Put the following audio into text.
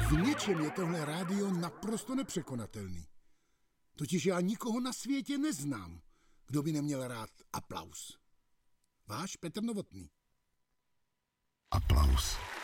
V něčem je tohle rádio naprosto nepřekonatelný. Totiž já nikoho na světě neznám, kdo by neměl rád aplaus. Váš Petr Novotný. Aplaus.